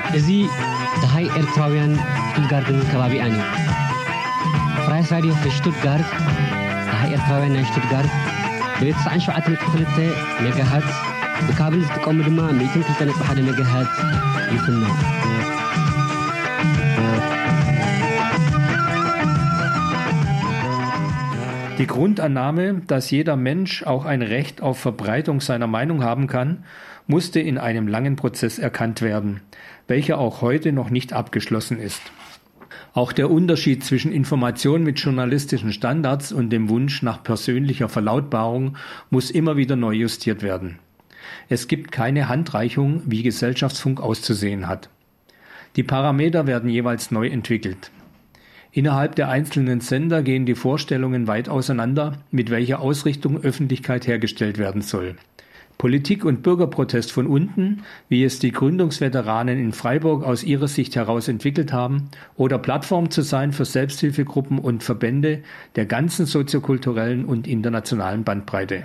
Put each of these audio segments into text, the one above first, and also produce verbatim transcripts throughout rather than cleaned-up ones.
እዚ ድሃይ ኤርትራውያን ሽቱትጋርትን ከባቢኣን እዩ ፍራንስ ራድዮ ሽቱትጋርት ድሃይ ኤርትራውያን ናይ ሽቱትጋርት ብትስዓን ሸውዓተ ነጥቢ ክልተ ሜጋሄርዝ ብካብል ዝጥቀሙ ድማ መቶ ክልተ ነጥቢ ሓደ ሜጋሄርዝ ይፍኖ Die Grundannahme, dass jeder Mensch auch ein Recht auf Verbreitung seiner Meinung haben kann, musste in einem langen Prozess erkannt werden, welcher auch heute noch nicht abgeschlossen ist. Auch der Unterschied zwischen Information mit journalistischen Standards und dem Wunsch nach persönlicher Verlautbarung muss immer wieder neu justiert werden. Es gibt keine Handreichung, wie Gesellschaftsfunk auszusehen hat. Die Parameter werden jeweils neu entwickelt. Innerhalb der einzelnen Sender gehen die Vorstellungen weit auseinander, mit welcher Ausrichtung Öffentlichkeit hergestellt werden soll. Politik und Bürgerprotest von unten, wie es die Gründungsveteranen in Freiburg aus ihrer Sicht heraus entwickelt haben, oder Plattform zu sein für Selbsthilfegruppen und Verbände der ganzen soziokulturellen und internationalen Bandbreite.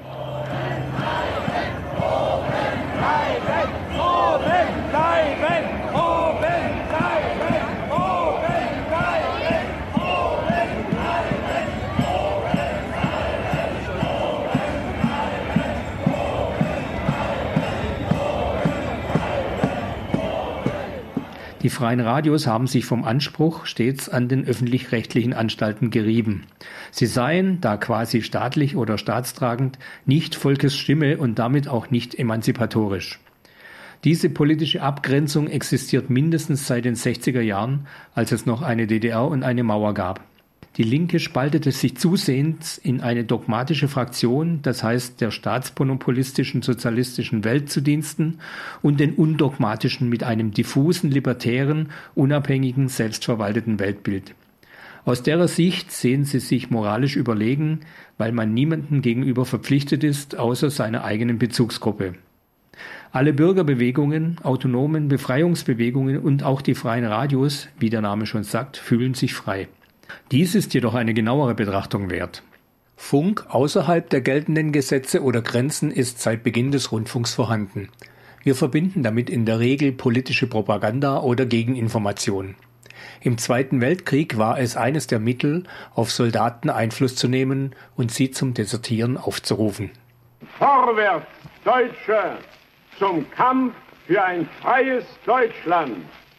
Die freien Radios haben sich vom Anspruch stets an den öffentlich-rechtlichen Anstalten gerieben. Sie seien, da quasi staatlich oder staatstragend, nicht Volkes Stimme und damit auch nicht emanzipatorisch. Diese politische Abgrenzung existiert mindestens seit den sechziger Jahren, als es noch eine D D R und eine Mauer gab. Die Linke spaltete sich zusehends in eine dogmatische Fraktion, das heißt der staatsmonopolistischen sozialistischen Welt zu Diensten, und den undogmatischen mit einem diffusen, libertären, unabhängigen, selbstverwalteten Weltbild. Aus derer Sicht sehen sie sich moralisch überlegen, weil man niemandem gegenüber verpflichtet ist, außer seiner eigenen Bezugsgruppe. Alle Bürgerbewegungen, autonomen Befreiungsbewegungen und auch die freien Radios, wie der Name schon sagt, fühlen sich frei. Dies ist jedoch eine genauere Betrachtung wert. Funk außerhalb der geltenden Gesetze oder Grenzen ist seit Beginn des Rundfunks vorhanden. Wir verbinden damit in der Regel politische Propaganda oder Gegeninformation. Im Zweiten Weltkrieg war es eines der Mittel, auf Soldaten Einfluss zu nehmen und sie zum Desertieren aufzurufen. Vorwärts, Deutsche, zum Kampf für ein freies Deutschland.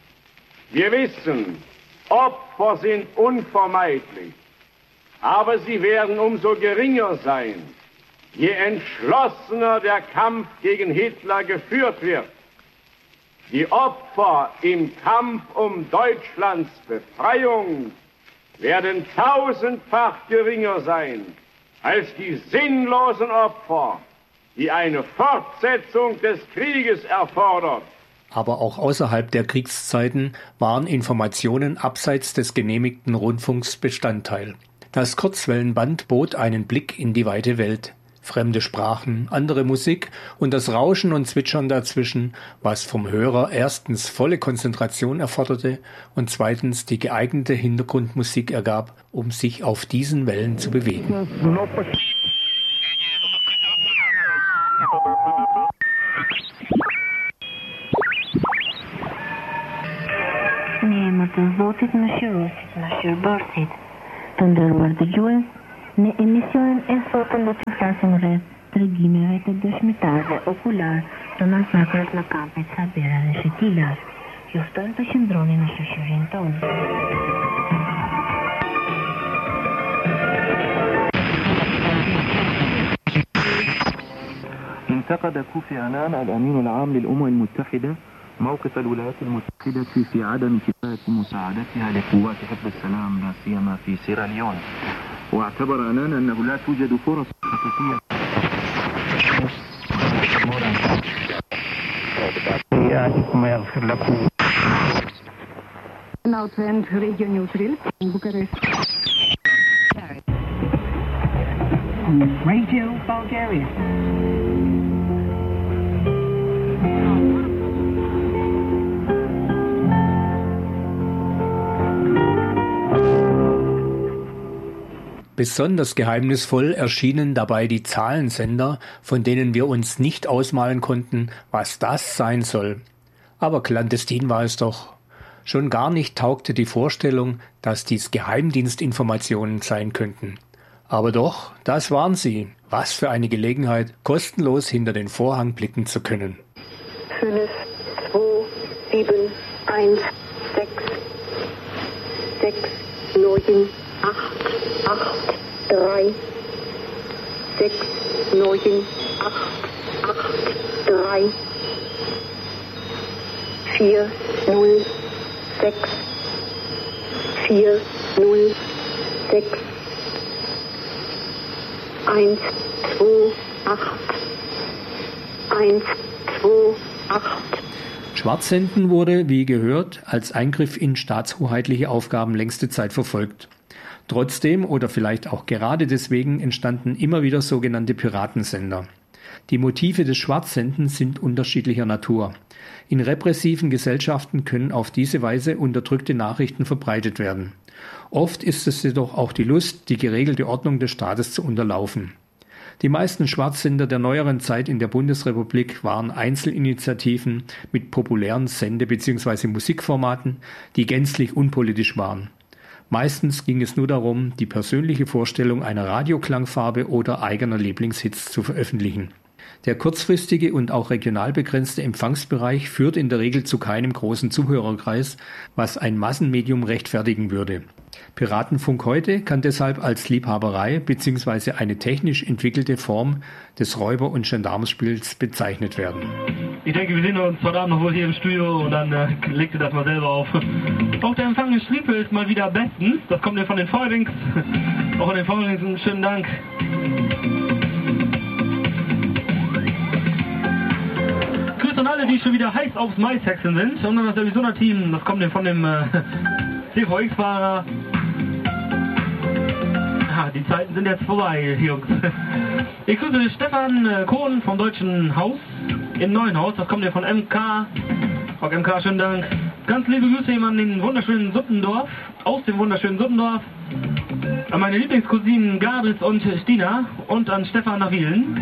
Wir wissen, Opfer sind unvermeidlich, aber sie werden umso geringer sein, je entschlossener der Kampf gegen Hitler geführt wird. Die Opfer im Kampf um Deutschlands Befreiung werden tausendfach geringer sein als die sinnlosen Opfer, die eine Fortsetzung des Krieges erfordert. Aber auch außerhalb der Kriegszeiten waren Informationen abseits des genehmigten Rundfunks Bestandteil. Das Kurzwellenband bot einen Blick in die weite Welt. Fremde Sprachen, andere Musik und das Rauschen und Zwitschern dazwischen, was vom Hörer erstens volle Konzentration erforderte und zweitens die geeignete Hintergrundmusik ergab, um sich auf diesen Wellen zu bewegen. Në të zotit në shirusit, në shirëbërësit, të ndërruar dëgjues, në emisionin e sotëm do të flasim rreth tregimeve të dëshmitarëve okular të masakrit në kampet Sabera dhe Shetila. Ju ftojmë të qëndroni në shoqërinë tonë. انتقد كوفي عنان الأمين العام للأمم المتحدة موقف الولايات المتحدة في عدم كفاية مساعدتها لقوات حفظ السلام لا سيما في سيراليون، واعتبر عنان أنه لا توجد فرص حقيقية. يغفر لكم. Nautrend Radio Neutral in Bucharest. Radio Bulgaria. Besonders geheimnisvoll erschienen dabei die Zahlensender, von denen wir uns nicht ausmalen konnten, was das sein soll. Aber clandestin war es doch. Schon gar nicht taugte die Vorstellung, dass dies Geheimdienstinformationen sein könnten. Aber doch, das waren sie. Was für eine Gelegenheit, kostenlos hinter den Vorhang blicken zu können. fünf, zwei, sieben, eins, sechs, sechs, neun, acht, acht, drei, sechs, neun, acht, acht, drei, vier, null, sechs, vier, null, sechs, eins, zwei, acht, eins, zwei, acht. Schwarzsenden wurde, wie gehört, als Eingriff in staatshoheitliche Aufgaben längste Zeit verfolgt. Trotzdem oder vielleicht auch gerade deswegen entstanden immer wieder sogenannte Piratensender. Die Motive des Schwarzsendens sind unterschiedlicher Natur. In repressiven Gesellschaften können auf diese Weise unterdrückte Nachrichten verbreitet werden. Oft ist es jedoch auch die Lust, die geregelte Ordnung des Staates zu unterlaufen. Die meisten Schwarzsender der neueren Zeit in der Bundesrepublik waren Einzelinitiativen mit populären Sende- bzw. Musikformaten, die gänzlich unpolitisch waren. Meistens ging es nur darum, die persönliche Vorstellung einer Radioklangfarbe oder eigener Lieblingshits zu veröffentlichen. Der kurzfristige und auch regional begrenzte Empfangsbereich führt in der Regel zu keinem großen Zuhörerkreis, was ein Massenmedium rechtfertigen würde. Piratenfunk heute kann deshalb als Liebhaberei bzw. eine technisch entwickelte Form des Räuber- und Gendarmenspiels bezeichnet werden. Ich denke, wir sehen uns heute Abend noch wohl hier im Studio und dann äh, legt ihr das mal selber auf. Auch der Empfang in Striepel ist mal wieder bestens. Das kommt ja von den Feuerwings. Auch an den Feuerwings einen schönen Dank. Grüß an alle, die schon wieder heiß aufs Mais-Hexen sind. Und dann das Arizona-Team, das kommt ja von dem äh, C V X-Fahrer. Ja, die Zeiten sind jetzt vorbei, Jungs. Ich grüße Stefan äh, Kohn vom Deutschen Haus im Neuen Haus. Das kommt ja von M K. Auch M K, schönen Dank. Ganz liebe Grüße an den wunderschönen Suppendorf, aus dem wunderschönen Suppendorf. An meine Lieblingscousinen Gabris und Stina und an Stefan nach Wielen.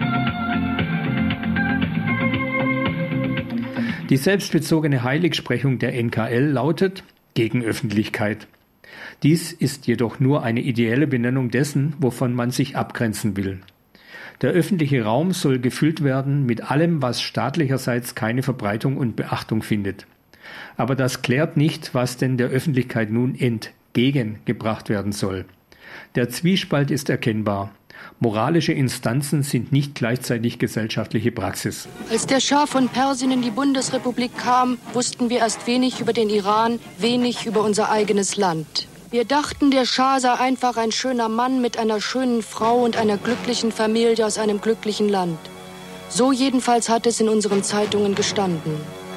Die selbstbezogene Heiligsprechung der N K L lautet Gegenöffentlichkeit. Dies ist jedoch nur eine ideelle Benennung dessen, wovon man sich abgrenzen will. Der öffentliche Raum soll gefüllt werden mit allem, was staatlicherseits keine Verbreitung und Beachtung findet. Aber das klärt nicht, was denn der Öffentlichkeit nun entgegengebracht werden soll. Der Zwiespalt ist erkennbar. Moralische Instanzen sind nicht gleichzeitig gesellschaftliche Praxis. Als der Schah von Persien in die Bundesrepublik kam, wussten wir erst wenig über den Iran, wenig über unser eigenes Land. Wir dachten, der Schah sei einfach ein schöner Mann mit einer schönen Frau und einer glücklichen Familie aus einem glücklichen Land. So jedenfalls hat es in unseren Zeitungen gestanden.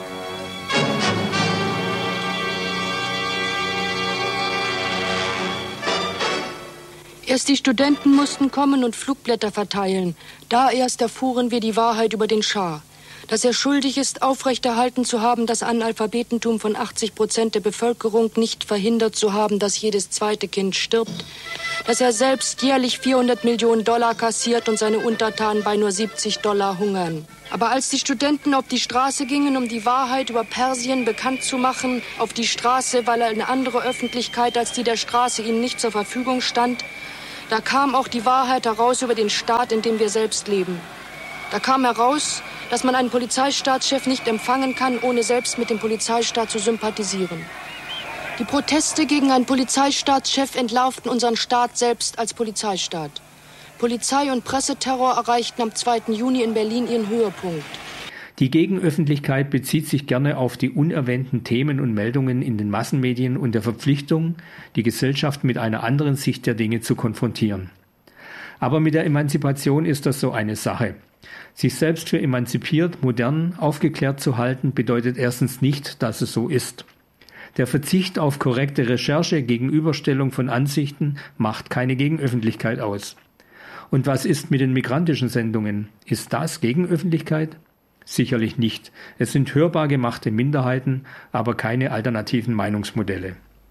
Erst die Studenten mussten kommen und Flugblätter verteilen. Da erst erfuhren wir die Wahrheit über den Schah. Dass er schuldig ist, aufrechterhalten zu haben, das Analphabetentum von achtzig Prozent der Bevölkerung, nicht verhindert zu haben, dass jedes zweite Kind stirbt. Dass er selbst jährlich vierhundert Millionen Dollar kassiert und seine Untertanen bei nur siebzig Dollar hungern. Aber als die Studenten auf die Straße gingen, um die Wahrheit über Persien bekannt zu machen, auf die Straße, weil eine andere Öffentlichkeit als die der Straße ihnen nicht zur Verfügung stand, da kam auch die Wahrheit heraus über den Staat, in dem wir selbst leben. Da kam heraus, dass man einen Polizeistaatschef nicht empfangen kann, ohne selbst mit dem Polizeistaat zu sympathisieren. Die Proteste gegen einen Polizeistaatschef entlarvten unseren Staat selbst als Polizeistaat. Polizei- und Presseterror erreichten am zweiten Juni in Berlin ihren Höhepunkt. Die Gegenöffentlichkeit bezieht sich gerne auf die unerwähnten Themen und Meldungen in den Massenmedien und der Verpflichtung, die Gesellschaft mit einer anderen Sicht der Dinge zu konfrontieren. Aber mit der Emanzipation ist das so eine Sache. Sich selbst für emanzipiert, modern, aufgeklärt zu halten, bedeutet erstens nicht, dass es so ist. Der Verzicht auf korrekte Recherche, Gegenüberstellung von Ansichten macht keine Gegenöffentlichkeit aus. Und was ist mit den migrantischen Sendungen? Ist das Gegenöffentlichkeit? Sicherlich nicht. Es sind hörbar gemachte Minderheiten, aber keine alternativen Meinungsmodelle.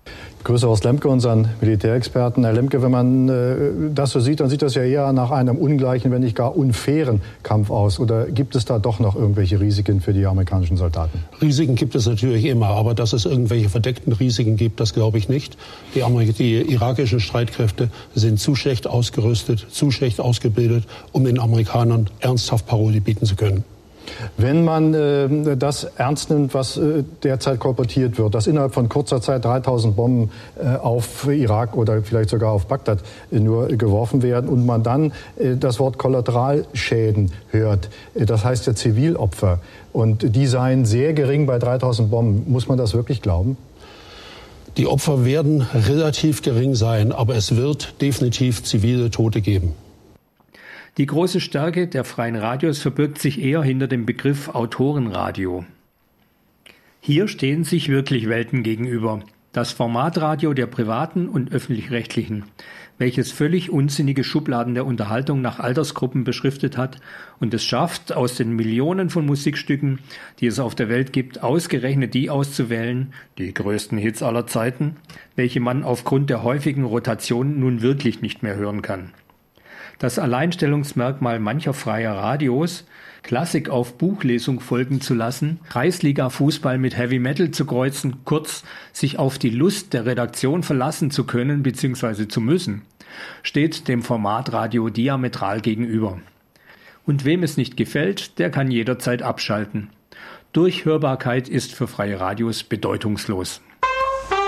Grüße Horst Lemke, unseren Militärexperten. Herr Lemke, wenn man äh, das so sieht, dann sieht das ja eher nach einem ungleichen, wenn nicht gar unfairen Kampf aus. Oder gibt es da doch noch irgendwelche Risiken für die amerikanischen Soldaten? Risiken gibt es natürlich immer, aber dass es irgendwelche verdeckten Risiken gibt, das glaube ich nicht. Die, Amerik- die irakischen Streitkräfte sind zu schlecht ausgerüstet, zu schlecht ausgebildet, um den Amerikanern ernsthaft Paroli bieten zu können. Wenn man äh, das ernst nimmt, was äh, derzeit kolportiert wird, dass innerhalb von kurzer Zeit dreitausend Bomben äh, auf Irak oder vielleicht sogar auf Bagdad äh, nur geworfen werden und man dann äh, das Wort Kollateralschäden hört, äh, das heißt ja Zivilopfer, und die seien sehr gering bei dreitausend Bomben, muss man das wirklich glauben? Die Opfer werden relativ gering sein, aber es wird definitiv zivile Tote geben. Die große Stärke der freien Radios verbirgt sich eher hinter dem Begriff Autorenradio. Hier stehen sich wirklich Welten gegenüber. Das Formatradio der privaten und öffentlich-rechtlichen, welches völlig unsinnige Schubladen der Unterhaltung nach Altersgruppen beschriftet hat und es schafft, aus den Millionen von Musikstücken, die es auf der Welt gibt, ausgerechnet die auszuwählen, die größten Hits aller Zeiten, welche man aufgrund der häufigen Rotation nun wirklich nicht mehr hören kann. Das Alleinstellungsmerkmal mancher freier Radios, Klassik auf Buchlesung folgen zu lassen, Kreisliga-Fußball mit Heavy Metal zu kreuzen, kurz sich auf die Lust der Redaktion verlassen zu können bzw. zu müssen, steht dem Formatradio diametral gegenüber. Und wem es nicht gefällt, der kann jederzeit abschalten. Durchhörbarkeit ist für freie Radios bedeutungslos.